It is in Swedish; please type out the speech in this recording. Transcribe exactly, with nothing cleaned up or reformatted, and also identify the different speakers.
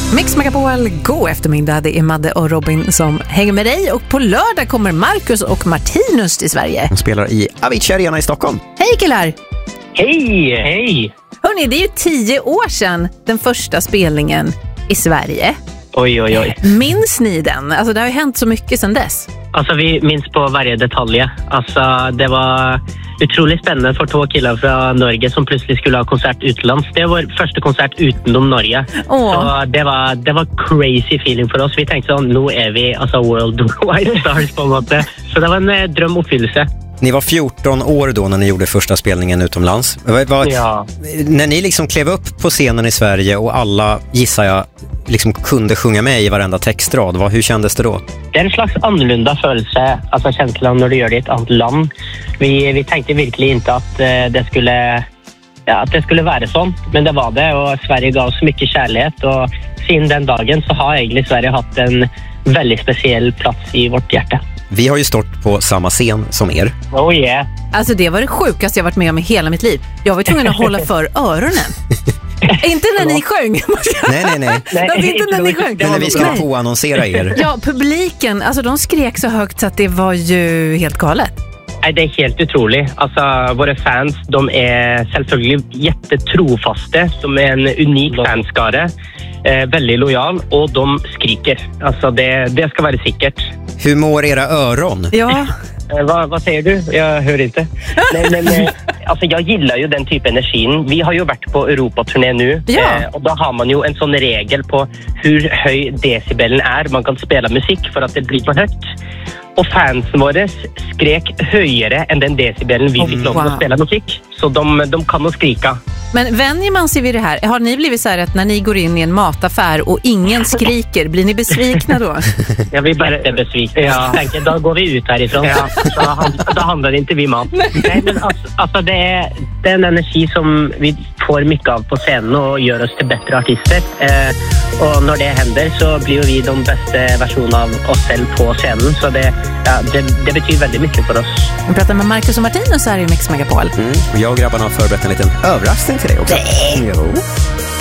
Speaker 1: Mix Megapol, god eftermiddag. Det är Madde och Robin som hänger med dig. Och på lördag kommer Marcus och Martinus till Sverige.
Speaker 2: De spelar i Avicii Arena i Stockholm.
Speaker 1: Hej killar!
Speaker 3: Hej, hej!
Speaker 1: Hörrni, det är ju tio år sedan den första spelningen i Sverige.
Speaker 3: Oj, oj, oj.
Speaker 1: Minns ni den? Alltså det har ju hänt så mycket sedan dess.
Speaker 3: Alltså vi minns på varje detalj. Alltså det var otroligt spännande för två killar från Norge som plötsligt skulle ha konsert utlands. Det var vår första konsert utenom Norge.
Speaker 1: Åh.
Speaker 3: Så det var, det var crazy feeling för oss. Vi tänkte så, nu är vi alltså worldwide stars på något sätt. Så det var en eh, drömuppfyllelse.
Speaker 2: Ni var fjorton år då när ni gjorde första spelningen utomlands. Var, var,
Speaker 3: Ja.
Speaker 2: När ni liksom klev upp på scenen i Sverige och alla, gissar jag, liksom kunde sjunga med i varenda textrad, vad, hur kändes det då?
Speaker 3: Det är en slags annorlunda känsla, alltså känslan när du gör det i ett annat land. Vi, vi tänkte verkligen inte att eh, det skulle... Ja, att det skulle vara sån, men det var det och Sverige gav oss mycket kärlek och sedan den dagen så har egentligen Sverige haft en väldigt speciell plats i vårt hjärta.
Speaker 2: Vi har ju stått på samma scen som er.
Speaker 3: Oh yeah.
Speaker 1: Alltså det var det sjukaste jag varit med om i hela mitt liv. Jag var tvungen att hålla för öronen. Inte när ni sjöng.
Speaker 2: Nej, nej, nej.
Speaker 1: nej inte när ni sjöng.
Speaker 2: Men när vi skulle
Speaker 1: Nej.
Speaker 2: påannonsera er.
Speaker 1: Ja, publiken, alltså de skrek så högt så att det var ju helt galet.
Speaker 3: Nej, det är helt otroligt. Alltså, våra fans, de är självklart jättetrofaste. De är en unik fanskare. Eh, väldigt lojal och de skriker. Alltså, det, det ska vara säkert.
Speaker 2: Hur mår era öron?
Speaker 1: Ja.
Speaker 3: Eh, vad, vad säger du? Jag hör inte. Nej, men, eh, alltså, jag gillar ju den typen av energin. Vi har ju varit på Europaturné nu.
Speaker 1: Ja.
Speaker 3: Eh, och då har man ju en sån regel på hur hög decibelen är. Man kan spela musik för att det blir för högt. Och fansen våra skrek högre än den decibelen vi
Speaker 1: Oh,
Speaker 3: fick lov
Speaker 1: wow.
Speaker 3: att spela musik. Så de, de kan nog skrika.
Speaker 1: Men vänjer man sig vid det här? Har ni blivit så här att när ni går in i en mataffär och ingen skriker, blir ni besvikna då?
Speaker 3: Jag blir bara besviken. Jag tänker, då går vi ut härifrån. Ja, så hand, då handlar inte vi mat. Nej, men alltså, alltså det, är, det är en energi som vi får mycket av på scenen och gör oss till bättre artister. Eh, och när det händer så blir vi de bästa versionerna av oss själv på scenen. Så det, ja, det, det betyder väldigt mycket för oss.
Speaker 1: Vi pratar med Marcus och Martinus här i Mix Megapol.
Speaker 2: Mm. Och jag och grabbarna har förberett en liten överraskning till dig också.
Speaker 1: Nej.
Speaker 2: Jo.